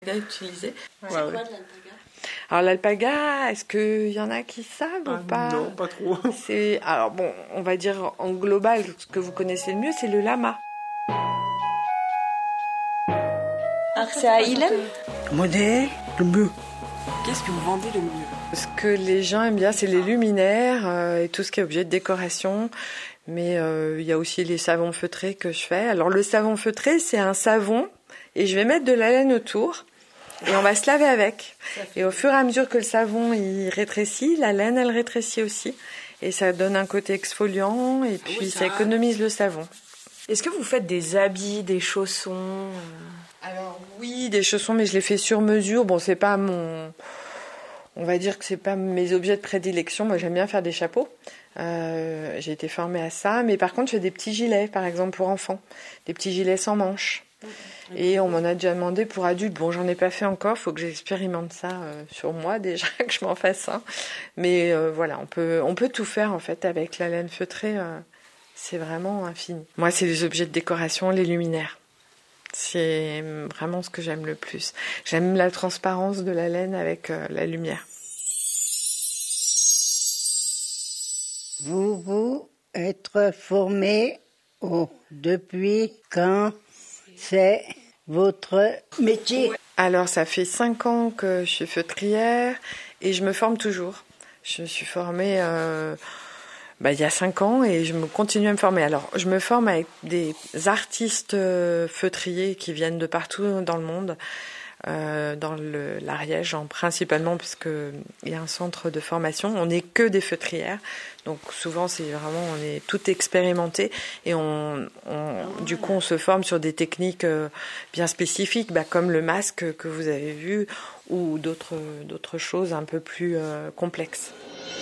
Utilisé. C'est quoi de l'alpaga? Alors l'alpaga, est-ce qu'il y en a qui savent ou pas? Non, pas trop. Alors bon, on va dire en global, ce que vous connaissez le mieux, c'est le lama. Alors c'est à Ilem? Modèle, le mieux. Qu'est-ce que vous vendez le mieux? Ce que les gens aiment bien, c'est les luminaires et tout ce qui est objet de décoration. Mais il y a aussi les savons feutrés que je fais. Alors le savon feutré, c'est un savon et je vais mettre de la laine autour. Et on va se laver avec. Et au fur et à mesure que le savon il rétrécit, la laine elle rétrécit aussi. Et ça donne un côté exfoliant et puis ça économise le savon. Est-ce que vous faites des habits, des chaussons? Alors oui, des chaussons, mais je les fais sur mesure. Bon, c'est pas on va dire que c'est pas mes objets de prédilection. Moi, j'aime bien faire des chapeaux. J'ai été formée à ça. Mais par contre, je fais des petits gilets, par exemple, pour enfants. Des petits gilets sans manches. Et on m'en a déjà demandé pour adultes. Bon, j'en ai pas fait encore. Faut que j'expérimente ça sur moi déjà, que je m'en fasse un. Mais voilà, on peut tout faire en fait avec la laine feutrée. C'est vraiment infini. Moi, c'est les objets de décoration, les luminaires. C'est vraiment ce que j'aime le plus. J'aime la transparence de la laine avec la lumière. Vous êtes formé depuis quand c'est votre métier? Alors, ça fait 5 ans que je suis feutrière et je me forme toujours. Je me suis formée il y a 5 ans et je continue à me former. Alors, je me forme avec des artistes feutriers qui viennent de partout dans le monde, dans l'Ariège principalement, parce que il y a un centre de formation. On n'est que des feutrières, donc souvent c'est vraiment on est tout expérimenté et du coup on se forme sur des techniques bien spécifiques, comme le masque que vous avez vu ou d'autres choses un peu plus complexes.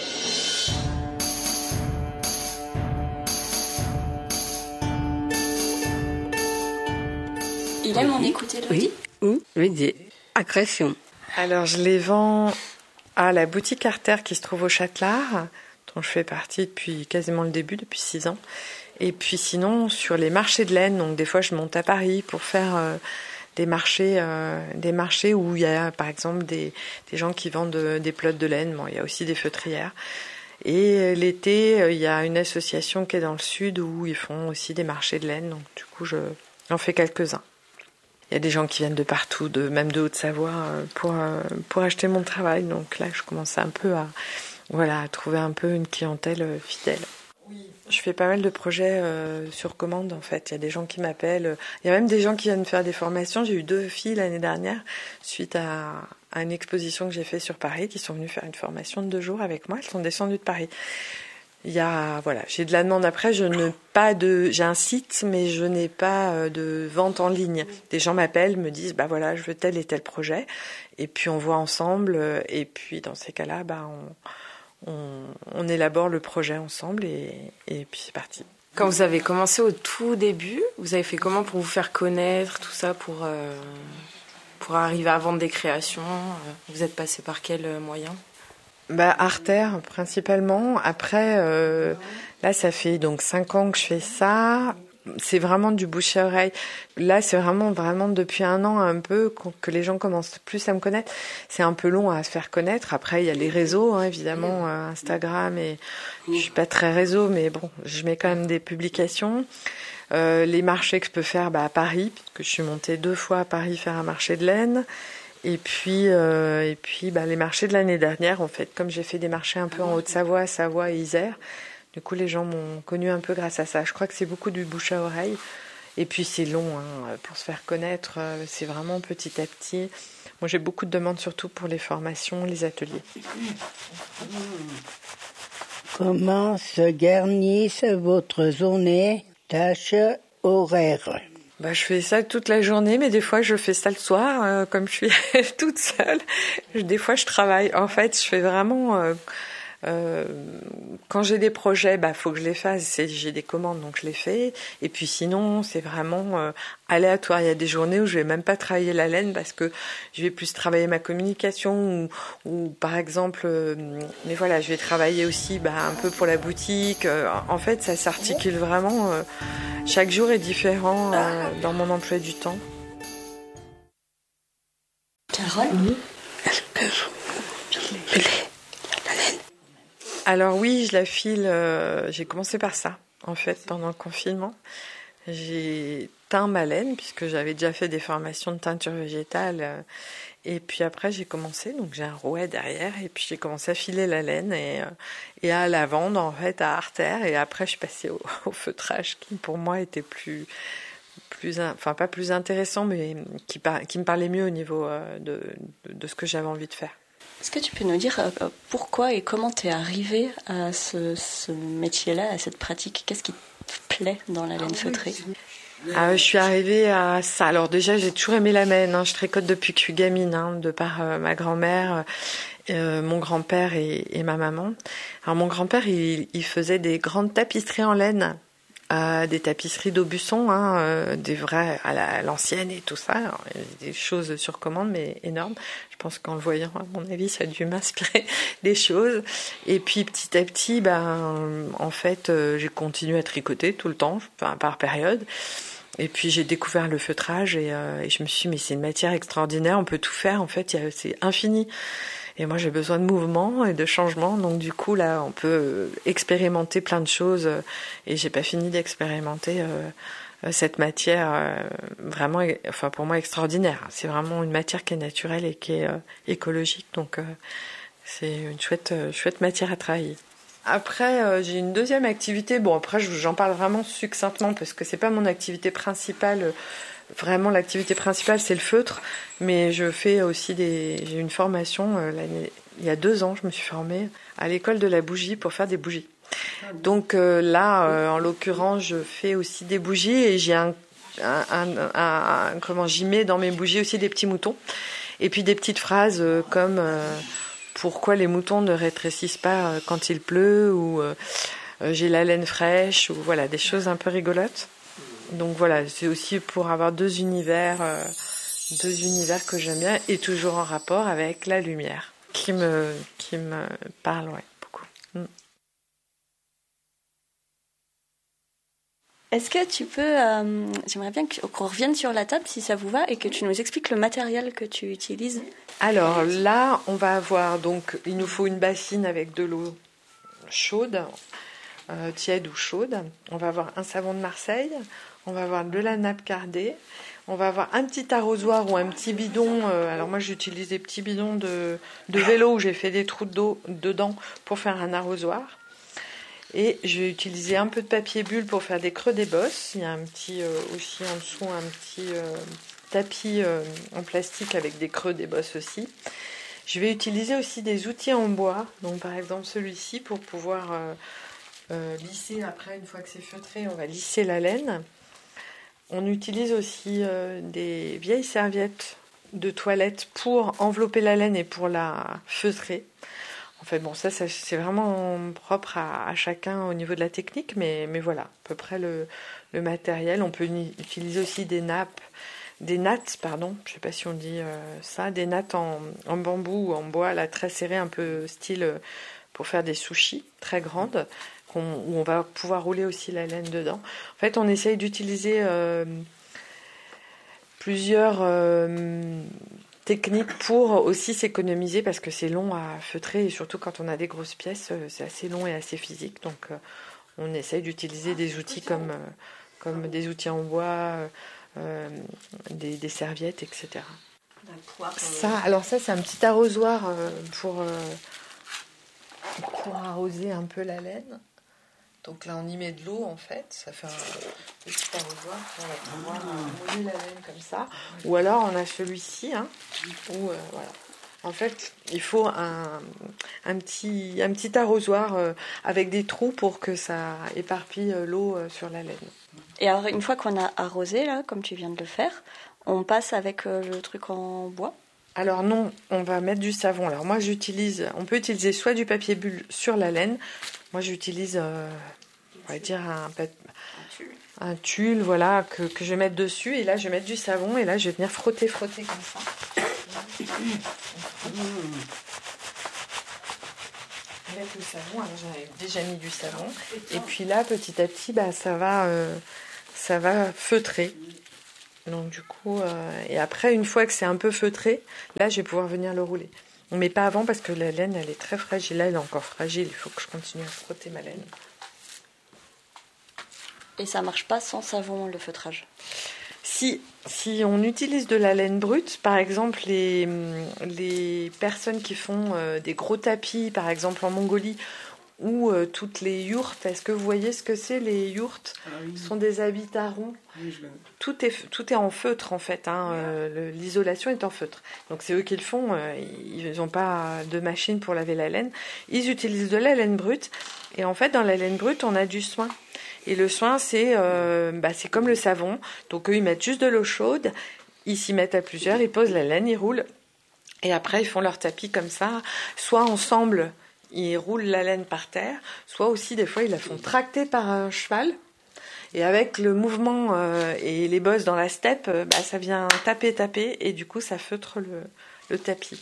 Ilem, on écoutait le Oui, à Création. Alors je les vends à la boutique Arter qui se trouve au Châtelard, dont je fais partie depuis quasiment le début, depuis 6 ans. Et puis sinon sur les marchés de laine, donc des fois je monte à Paris pour faire des marchés où il y a par exemple des gens qui vendent des pelotes de laine. Bon, il y a aussi des feutrières. Et l'été, il y a une association qui est dans le sud où ils font aussi des marchés de laine. Donc du coup, j'en fais quelques-uns. Il y a des gens qui viennent de partout, même de Haute-Savoie, pour acheter mon travail. Donc là, je commence un peu à trouver un peu une clientèle fidèle. Oui. Je fais pas mal de projets sur commande, en fait. Il y a des gens qui m'appellent. Il y a même des gens qui viennent faire des formations. J'ai eu 2 filles l'année dernière, suite à une exposition que j'ai faite sur Paris, qui sont venues faire une formation de 2 jours avec moi. Elles sont descendues de Paris. J'ai de la demande. Après, j'ai un site, mais je n'ai pas de vente en ligne. Des gens m'appellent, me disent, je veux tel et tel projet. Et puis, on voit ensemble. Et puis, dans ces cas-là, on élabore le projet ensemble et puis c'est parti. Quand vous avez commencé au tout début, vous avez fait comment pour vous faire connaître, tout ça, pour arriver à vendre des créations? Vous êtes passé par quel moyen? Arter principalement. Après, là, ça fait donc 5 ans que je fais ça. C'est vraiment du bouche à oreille. Là, c'est vraiment depuis 1 an un peu que les gens commencent plus à me connaître. C'est un peu long à se faire connaître. Après, il y a les réseaux, évidemment, Instagram. Et je suis pas très réseau, mais bon, je mets quand même des publications. Les marchés que je peux faire à Paris, puisque je suis montée 2 fois à Paris faire un marché de laine. Et puis les marchés de l'année dernière, en fait, comme j'ai fait des marchés un peu en Haute-Savoie, Savoie et Isère, du coup les gens m'ont connue un peu grâce à ça. Je crois que c'est beaucoup du bouche à oreille. Et puis c'est long pour se faire connaître, c'est vraiment petit à petit. Moi j'ai beaucoup de demandes surtout pour les formations, les ateliers. Comment se garnissent votre journée, tâches horaires? Je fais ça toute la journée, mais des fois je fais ça le soir, comme je suis toute seule. Des fois je travaille. En fait, je fais vraiment... quand j'ai des projets, faut que je les fasse. J'ai des commandes, donc je les fais. Et puis sinon, c'est vraiment aléatoire. Il y a des journées où je vais même pas travailler la laine parce que je vais plus travailler ma communication ou par exemple. Mais voilà, je vais travailler aussi un peu pour la boutique. En fait, ça s'articule vraiment. Chaque jour est différent dans mon emploi du temps. Carole Est-ce que vous filez la laine? Alors oui, je la file. J'ai commencé par ça, en fait, pendant le confinement. J'ai teint ma laine, puisque j'avais déjà fait des formations de teinture végétale. Et puis après, j'ai commencé, donc j'ai un rouet derrière, et puis j'ai commencé à filer la laine et à la vendre, en fait, à artère. Et après, je suis passée au feutrage, qui pour moi était enfin pas plus intéressant, mais qui me parlait mieux au niveau de ce que j'avais envie de faire. Est-ce que tu peux nous dire pourquoi et comment tu es arrivée à ce métier-là, à cette pratique? Qu'est-ce qui te plaît dans la laine feutrée? Je suis arrivée à ça. Alors déjà, j'ai toujours aimé la laine. Hein. Je tricote depuis que je suis gamine, de par ma grand-mère, mon grand-père et ma maman. Alors mon grand-père, il faisait des grandes tapisseries en laine. Des tapisseries d'Aubusson, des vraies à l'ancienne et tout ça. Alors, des choses sur commande, mais énormes. Je pense qu'en le voyant, à mon avis, ça a dû m'inspirer des choses. Et puis petit à petit, en fait, j'ai continué à tricoter tout le temps, par période. Et puis j'ai découvert le feutrage et je me suis dit, mais c'est une matière extraordinaire, on peut tout faire, en fait, c'est infini. Et moi, j'ai besoin de mouvement et de changement. Donc, du coup, là, on peut expérimenter plein de choses. Et j'ai pas fini d'expérimenter cette matière vraiment, enfin, pour moi, extraordinaire. C'est vraiment une matière qui est naturelle et qui est écologique. Donc, c'est une chouette matière à travailler. Après, j'ai une deuxième activité. Bon, après, j'en parle vraiment succinctement parce que c'est pas mon activité principale. Vraiment, l'activité principale, c'est le feutre, mais je fais aussi j'ai une formation, il y a 2 ans, je me suis formée à l'école de la bougie pour faire des bougies. Donc là, en l'occurrence, je fais aussi des bougies et j'ai j'y mets dans mes bougies aussi des petits moutons. Et puis des petites phrases comme pourquoi les moutons ne rétrécissent pas quand il pleut, ou j'ai la laine fraîche, ou voilà, des choses un peu rigolotes. Donc voilà, c'est aussi pour avoir 2 univers que j'aime bien et toujours en rapport avec la lumière qui me parle, ouais, beaucoup. Est-ce que tu peux, j'aimerais bien qu'on revienne sur la table si ça vous va et que tu nous expliques le matériel que tu utilises. Alors là, on va avoir donc, il nous faut une bassine avec de l'eau chaude, tiède ou chaude. On va avoir un savon de Marseille. On va avoir de la nappe cardée. On va avoir un petit arrosoir ou un petit bidon. Alors moi, j'utilise des petits bidons de vélo où j'ai fait des trous d'eau dedans pour faire un arrosoir. Et je vais utiliser un peu de papier bulle pour faire des creux des bosses. Il y a un petit aussi en dessous un petit tapis en plastique avec des creux des bosses aussi. Je vais utiliser aussi des outils en bois. Donc par exemple celui-ci pour pouvoir lisser après, une fois que c'est feutré, on va lisser la laine. On utilise aussi des vieilles serviettes de toilette pour envelopper la laine et pour la feutrer. En fait, bon, ça c'est vraiment propre à chacun au niveau de la technique, mais voilà, à peu près le matériel. On peut utiliser aussi des nattes, je sais pas si on dit ça, des nattes en bambou ou en bois, là, très serrées, un peu style pour faire des sushis, très grandes, où on va pouvoir rouler aussi la laine dedans. En fait, on essaye d'utiliser plusieurs techniques pour aussi s'économiser, parce que c'est long à feutrer et surtout quand on a des grosses pièces, c'est assez long et assez physique. Donc, on essaye d'utiliser des outils comme des outils en bois, des serviettes, etc. Ça, c'est un petit arrosoir pour arroser un peu la laine. Donc là, on y met de l'eau, en fait. Ça fait un petit arrosoir pour pouvoir mouiller la laine comme ça. Ou alors, on a celui-ci, où, voilà. En fait, il faut un petit arrosoir avec des trous pour que ça éparpille l'eau sur la laine. Et alors, une fois qu'on a arrosé, là, comme tu viens de le faire, on passe avec le truc en bois? Alors non, on va mettre du savon. Alors moi, on peut utiliser soit du papier bulle sur la laine. Moi, j'utilise, on va dire un tulle, voilà, que je vais mettre dessus. Et là, je vais mettre du savon et là, je vais venir frotter comme ça. Avec le savon, alors j'avais déjà mis du savon. Et puis là, petit à petit, ça va feutrer. Donc du coup, et après, une fois que c'est un peu feutré, là, je vais pouvoir venir le rouler. Mais pas avant parce que la laine, elle est très fragile. Là, elle est encore fragile. Il faut que je continue à frotter ma laine. Et ça marche pas sans savon, le feutrage? Si on utilise de la laine brute, par exemple, les personnes qui font des gros tapis, par exemple en Mongolie, ou toutes les yourtes, est-ce que vous voyez ce que c'est, les yourtes? Ce sont des habitats ronds. Oui, tout est en feutre, en fait. L'isolation est en feutre. Donc, c'est eux qui le font. Ils n'ont pas de machine pour laver la laine. Ils utilisent de la laine brute. Et en fait, dans la laine brute, on a du soin. Et le soin, c'est comme le savon. Donc, eux, ils mettent juste de l'eau chaude. Ils s'y mettent à plusieurs. Ils posent la laine, ils roulent. Et après, ils font leur tapis comme ça. Soit ensemble, ils roulent la laine par terre, soit aussi des fois ils la font tracter par un cheval. Et avec le mouvement et les bosses dans la steppe, ça vient taper, et du coup ça feutre le tapis.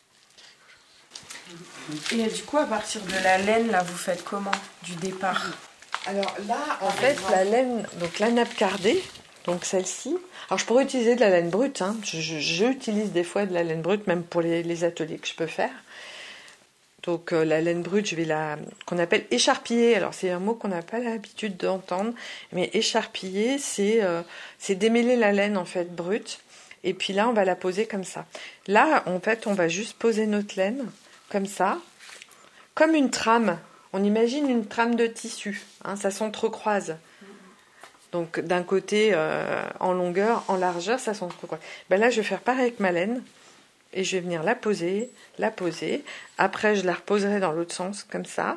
Et du coup, à partir de la laine, là, vous faites comment du départ? Alors là, en fait, la laine, donc la nappe cardée, donc celle-ci. Alors je pourrais utiliser de la laine brute. J'utilise des fois de la laine brute, même pour les ateliers que je peux faire. Donc la laine brute, je vais qu'on appelle écharpiller. Alors c'est un mot qu'on n'a pas l'habitude d'entendre, mais écharpiller, c'est démêler la laine en fait brute. Et puis là, on va la poser comme ça. Là, en fait, on va juste poser notre laine comme ça, comme une trame. On imagine une trame de tissu. Ça s'entrecroise. Donc d'un côté en longueur, en largeur, ça s'entrecroise. Là, je vais faire pareil avec ma laine. Et je vais venir la poser. Après, je la reposerai dans l'autre sens, comme ça,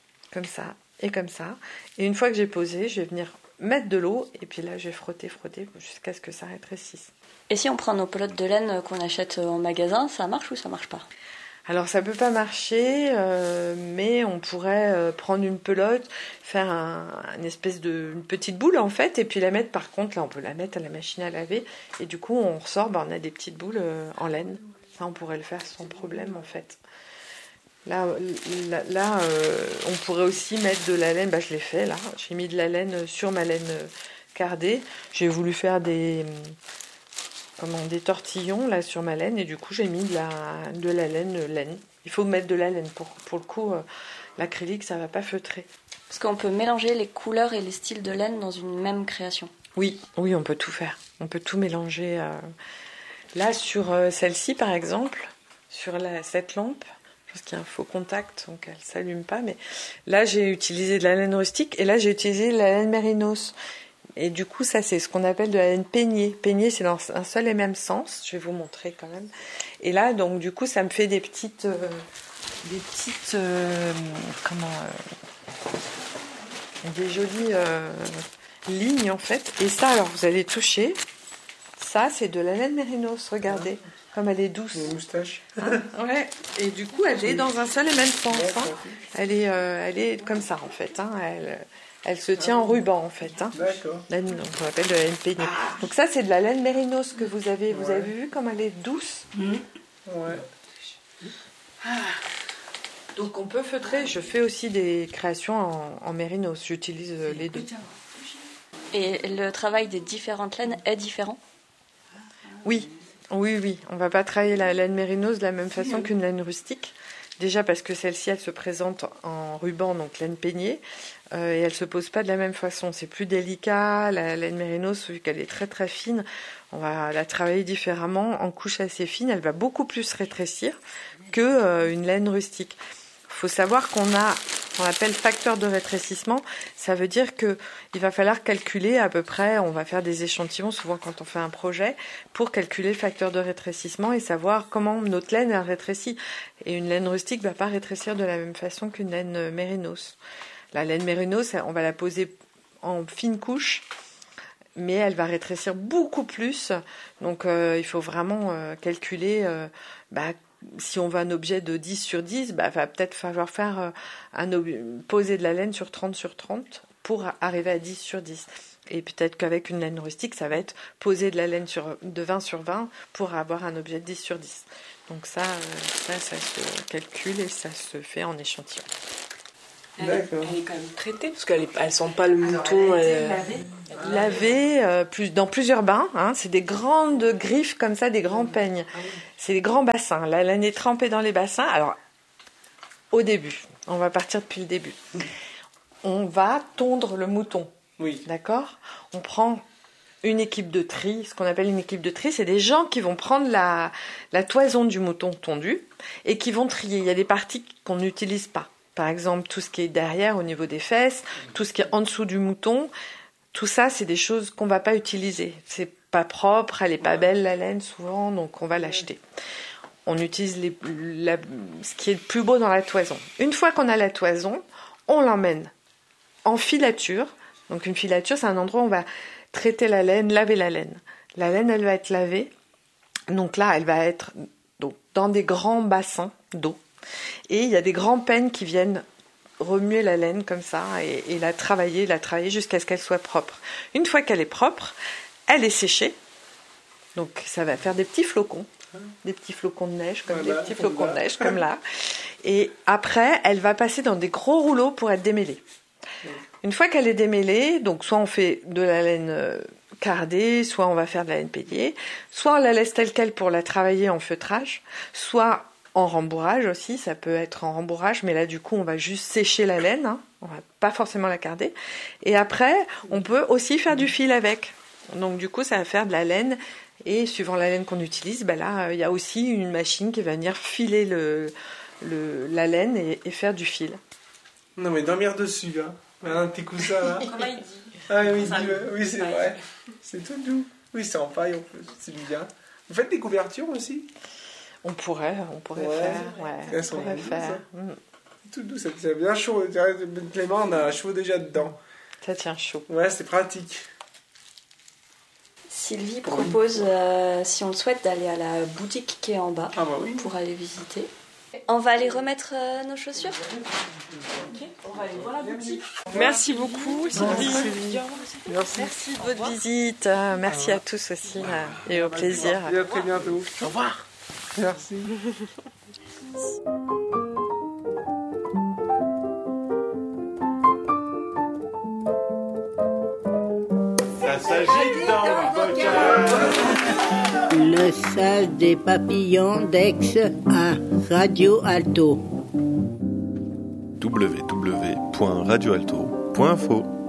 et comme ça. Et une fois que j'ai posé, je vais venir mettre de l'eau. Et puis là, je vais frotter jusqu'à ce que ça rétrécisse. Et si on prend nos pelotes de laine qu'on achète en magasin, ça marche ou ça marche pas? Alors, ça peut pas marcher, mais on pourrait prendre une pelote, faire une espèce une petite boule, en fait, et puis la mettre, par contre, là, on peut la mettre à la machine à laver. Et du coup, on ressort, on a des petites boules en laine. Ça, on pourrait le faire sans problème, en fait. Là, on pourrait aussi mettre de la laine. Je l'ai fait, là. J'ai mis de la laine sur ma laine cardée. J'ai voulu faire des tortillons, là, sur ma laine. Et du coup, j'ai mis de la laine. Il faut mettre de la laine. Pour le coup, l'acrylique, ça va pas feutrer. Parce qu'on peut mélanger les couleurs et les styles de laine dans une même création. Oui, on peut tout faire. On peut tout mélanger. Là, sur celle-ci, par exemple, sur cette lampe, je pense qu'il y a un faux contact, donc elle ne s'allume pas. Mais là, j'ai utilisé de la laine rustique et là, j'ai utilisé de la laine mérinos. Et du coup, ça, c'est ce qu'on appelle de la laine peignée. Peignée, c'est dans un seul et même sens. Je vais vous montrer quand même. Et là, donc, du coup, ça me fait des petites des jolies lignes, en fait. Et ça, alors, vous allez toucher. Ça, c'est de la laine mérinos, regardez, comme elle est douce. Une moustache. Ouais. Et du coup, elle est dans un seul et même sens. Elle est comme ça, en fait. Elle se tient en ruban, en fait. D'accord. Donc, on appelle de la laine peignée. Donc ça, c'est de la laine mérinos que vous avez. Vous avez vu comme elle est douce? Ouais. Donc on peut feutrer. Je fais aussi des créations en mérinos. J'utilise les deux. Et le travail des différentes laines est différent? Oui. On va pas travailler la laine mérinos de la même façon qu'une laine rustique. Déjà parce que celle-ci, elle se présente en ruban, donc laine peignée, et elle se pose pas de la même façon. C'est plus délicat. La laine mérinos, vu qu'elle est très très fine, on va la travailler différemment, en couche assez fine. Elle va beaucoup plus rétrécir que une laine rustique. Il faut savoir qu'on appelle facteur de rétrécissement. Ça veut dire que il va falloir calculer à peu près, on va faire des échantillons souvent quand on fait un projet pour calculer le facteur de rétrécissement et savoir comment notre laine elle rétrécit. Et une laine rustique va pas rétrécir de la même façon qu'une laine mérinos. La laine mérinos, on va la poser en fine couche, mais elle va rétrécir beaucoup plus. Donc il faut vraiment calculer si on veut un objet de 10 sur 10, va peut-être falloir faire poser de la laine sur 30 sur 30 pour arriver à 10 sur 10. Et peut-être qu'avec une laine rustique, ça va être poser de la laine de 20 sur 20 pour avoir un objet de 10 sur 10. Donc ça se calcule et ça se fait en échantillon. D'accord. Elle est quand même traitée, parce qu'elle sent pas le mouton. Lavée dans plusieurs bains. C'est des grandes griffes comme ça, des grands peignes. C'est des grands bassins. La laine est trempée dans les bassins. Alors, au début, on va partir depuis le début. On va tondre le mouton. Oui. D'accord ? On prend une équipe de tri. Ce qu'on appelle une équipe de tri, c'est des gens qui vont prendre la toison du mouton tondu et qui vont trier. Il y a des parties qu'on n'utilise pas. Par exemple, tout ce qui est derrière, au niveau des fesses, tout ce qui est en dessous du mouton, tout ça, c'est des choses qu'on ne va pas utiliser. C'est pas propre, elle n'est pas belle, la laine, souvent, donc on va l'acheter. On utilise ce qui est le plus beau dans la toison. Une fois qu'on a la toison, on l'emmène en filature. Donc une filature, c'est un endroit où on va traiter la laine, laver la laine. La laine, elle va être lavée. Donc là, elle va être dans des grands bassins d'eau. Et il y a des grands peignes qui viennent remuer la laine comme ça et la travailler jusqu'à ce qu'elle soit propre. Une fois qu'elle est propre, elle est séchée. Donc ça va faire des petits flocons de neige, comme là. Et après, elle va passer dans des gros rouleaux pour être démêlée. Une fois qu'elle est démêlée, donc soit on fait de la laine cardée, soit on va faire de la laine péliée, soit on la laisse telle quelle pour la travailler en feutrage, soit en rembourrage aussi, ça peut être en rembourrage, mais là du coup on va juste sécher la laine, on va pas forcément la carder. Et après, on peut aussi faire du fil avec. Donc du coup ça va faire de la laine, et suivant la laine qu'on utilise, là il y a aussi une machine qui va venir filer la laine et faire du fil. Non mais dormir dessus, un petit coussin là. Comment il dit? Ah oui, oui c'est vrai. C'est tout doux. Oui, c'est en paille en plus, c'est bien. Vous faites des couvertures aussi? On pourrait faire. Elles sont doux, faire. Tout doux, c'est bien chaud. Clément, on a chaud déjà dedans. Ça tient chaud. Ouais, c'est pratique. Sylvie propose, si on le souhaite, d'aller à la boutique qui est en bas pour aller visiter. On va aller remettre nos chaussures. Okay. On va aller voir la boutique. Merci beaucoup, Sylvie. Merci de votre visite. Merci à tous aussi et au plaisir. Et à très bientôt. Au revoir. Merci. Ça s'agite dans le bocal. Le sage des papillons d'Aix à Radio Alto. www.radioalto.info